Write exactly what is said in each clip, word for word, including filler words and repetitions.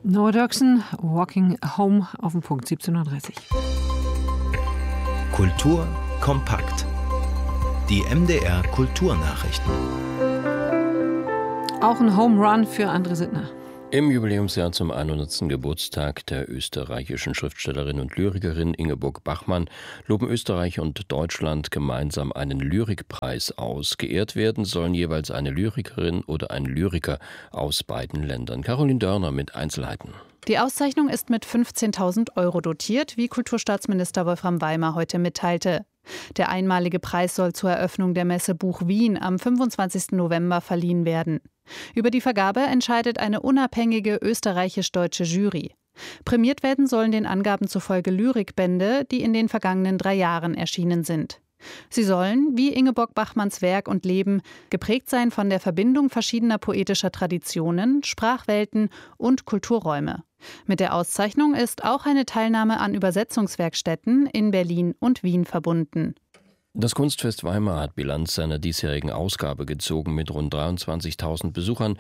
Noah Dirksen, Walking Home auf den Punkt, siebzehn Uhr dreißig. Kultur kompakt. Die M D R Kulturnachrichten. Auch ein Home Run für André Sittner. Im Jubiläumsjahr zum hundertsten Geburtstag der österreichischen Schriftstellerin und Lyrikerin Ingeborg Bachmann loben Österreich und Deutschland gemeinsam einen Lyrikpreis aus. Geehrt werden sollen jeweils eine Lyrikerin oder ein Lyriker aus beiden Ländern. Caroline Dörner mit Einzelheiten. Die Auszeichnung ist mit fünfzehntausend Euro dotiert, wie Kulturstaatsminister Wolfram Weimar heute mitteilte. Der einmalige Preis soll zur Eröffnung der Messe Buch Wien am fünfundzwanzigsten November verliehen werden. Über die Vergabe entscheidet eine unabhängige österreichisch-deutsche Jury. Prämiert werden sollen den Angaben zufolge Lyrikbände, die in den vergangenen drei Jahren erschienen sind. Sie sollen, wie Ingeborg Bachmanns Werk und Leben, geprägt sein von der Verbindung verschiedener poetischer Traditionen, Sprachwelten und Kulturräume. Mit der Auszeichnung ist auch eine Teilnahme an Übersetzungswerkstätten in Berlin und Wien verbunden. Das Kunstfest Weimar hat Bilanz seiner diesjährigen Ausgabe gezogen mit rund dreiundzwanzigtausend Besuchern,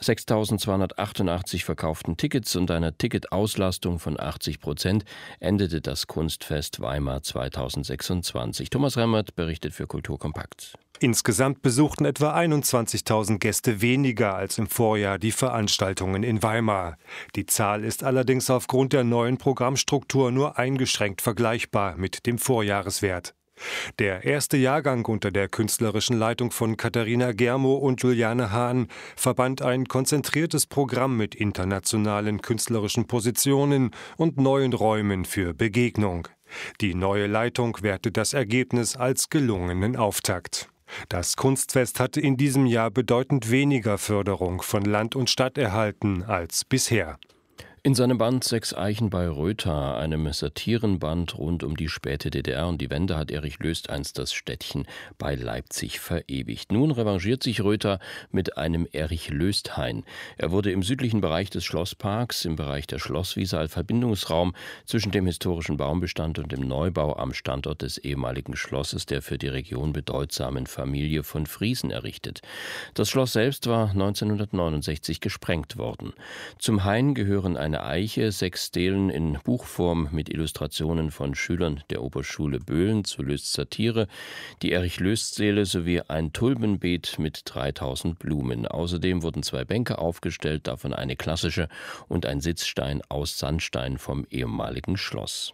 sechstausendzweihundertachtundachtzig verkauften Tickets und einer Ticketauslastung von achtzig Prozent endete das Kunstfest Weimar zweitausendsechsundzwanzig. Thomas Remmert berichtet für Kultur kompakt. Insgesamt besuchten etwa einundzwanzigtausend Gäste weniger als im Vorjahr die Veranstaltungen in Weimar. Die Zahl ist allerdings aufgrund der neuen Programmstruktur nur eingeschränkt vergleichbar mit dem Vorjahreswert. Der erste Jahrgang unter der künstlerischen Leitung von Katharina Germo und Juliane Hahn verband ein konzentriertes Programm mit internationalen künstlerischen Positionen und neuen Räumen für Begegnung. Die neue Leitung wertet das Ergebnis als gelungenen Auftakt. Das Kunstfest hatte in diesem Jahr bedeutend weniger Förderung von Land und Stadt erhalten als bisher. In seinem Band Sechs Eichen bei Rötha, einem Satirenband rund um die späte D D R und die Wende, hat Erich Löst einst das Städtchen bei Leipzig verewigt. Nun revanchiert sich Rötha mit einem Erich-Löst-Hain. Er wurde im südlichen Bereich des Schlossparks, im Bereich der Schlosswiese, als Verbindungsraum zwischen dem historischen Baumbestand und dem Neubau am Standort des ehemaligen Schlosses der für die Region bedeutsamen Familie von Friesen errichtet. Das Schloss selbst war neunzehnhundertneunundsechzig gesprengt worden. Zum Hain gehören eine Eiche, sechs Stelen in Buchform mit Illustrationen von Schülern der Oberschule Böhlen zu Lösts Satire, die Erich-Löst-Seele sowie ein Tulpenbeet mit dreitausend Blumen. Außerdem wurden zwei Bänke aufgestellt, davon eine klassische und ein Sitzstein aus Sandstein vom ehemaligen Schloss.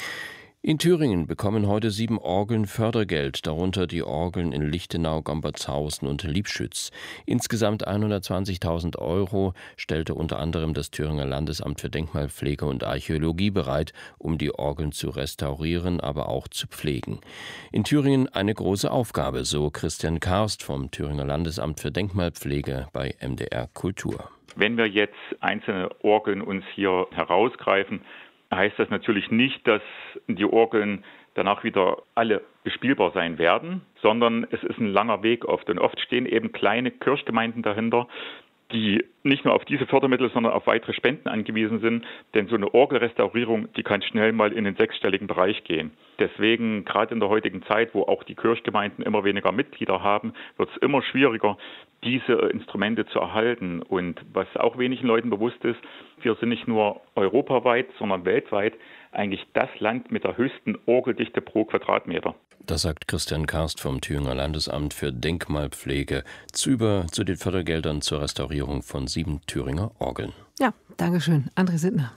In Thüringen bekommen heute sieben Orgeln Fördergeld, darunter die Orgeln in Lichtenau, Gombertshausen und Liebschütz. Insgesamt hundertzwanzigtausend Euro stellte unter anderem das Thüringer Landesamt für Denkmalpflege und Archäologie bereit, um die Orgeln zu restaurieren, aber auch zu pflegen. In Thüringen eine große Aufgabe, so Christian Karst vom Thüringer Landesamt für Denkmalpflege bei M D R Kultur. Wenn wir jetzt einzelne Orgeln uns hier herausgreifen, heißt das natürlich nicht, dass die Orgeln danach wieder alle bespielbar sein werden, sondern es ist ein langer Weg oft. Und oft stehen eben kleine Kirchgemeinden dahinter, die nicht nur auf diese Fördermittel, sondern auf weitere Spenden angewiesen sind. Denn so eine Orgelrestaurierung, die kann schnell mal in den sechsstelligen Bereich gehen. Deswegen, gerade in der heutigen Zeit, wo auch die Kirchgemeinden immer weniger Mitglieder haben, wird es immer schwieriger, diese Instrumente zu erhalten. Und was auch wenigen Leuten bewusst ist, wir sind nicht nur europaweit, sondern weltweit eigentlich das Land mit der höchsten Orgeldichte pro Quadratmeter. Das sagt Christian Karst vom Thüringer Landesamt für Denkmalpflege zu über zu den Fördergeldern zur Restaurierung von sieben Thüringer Orgeln. Ja, Dankeschön, André Sittner.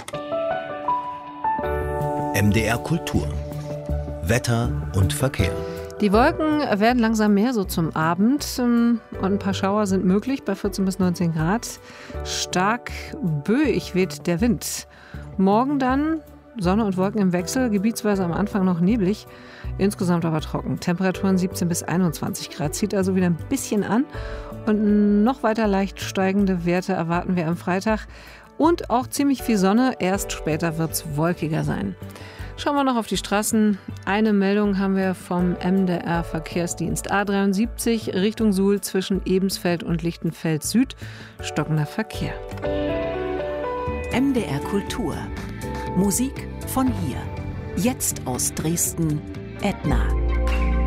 M D R Kultur. Wetter und Verkehr. Die Wolken werden langsam mehr so zum Abend und ein paar Schauer sind möglich bei vierzehn bis neunzehn Grad. Stark böig weht der Wind. Morgen dann Sonne und Wolken im Wechsel, gebietsweise am Anfang noch neblig, insgesamt aber trocken. Temperaturen siebzehn bis einundzwanzig Grad, zieht also wieder ein bisschen an und noch weiter leicht steigende Werte erwarten wir am Freitag und auch ziemlich viel Sonne, erst später wird es wolkiger sein. Schauen wir noch auf die Straßen. Eine Meldung haben wir vom M D R Verkehrsdienst. A dreiundsiebzig Richtung Suhl zwischen Ebensfeld und Lichtenfeld Süd. Stockender Verkehr. M D R Kultur. Musik von hier. Jetzt aus Dresden, Edna.